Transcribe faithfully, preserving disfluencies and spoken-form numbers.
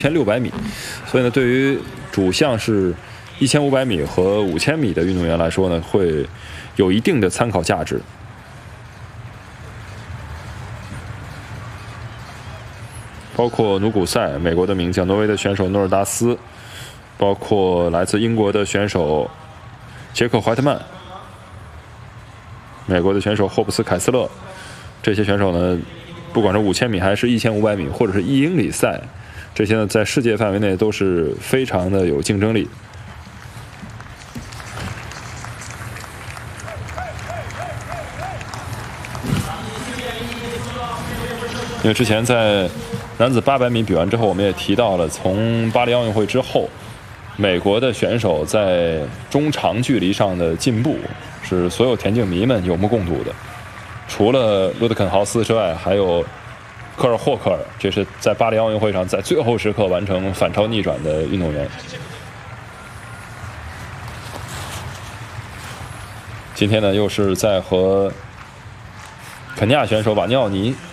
千六百米，所以呢，对于主项是一千五百米和五千米的运动员来说呢，会有一定的参考价值。包括努古塞、美国的名将、挪威的选手诺尔达斯，包括来自英国的选手杰克怀特曼、美国的选手霍布斯凯斯勒，这些选手呢，不管是五千米还是一千五百米，或者是一英里赛，这些呢，在世界范围内都是非常的有竞争力。因为之前在男子八百米比完之后，我们也提到了，从巴黎奥运会之后，美国的选手在中长距离上的进步是所有田径迷们有目共睹的。除了卢德肯豪斯之外，还有科尔霍克尔，这是在巴黎奥运会上在最后时刻完成反超逆转的运动员。今天呢，又是在和肯尼亚选手瓦尼奥尼